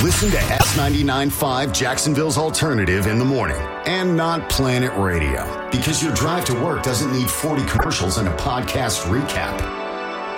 Listen to S99.5 Jacksonville's Alternative in the morning and not Planet Radio, because your drive to work doesn't need 40 commercials and a podcast recap.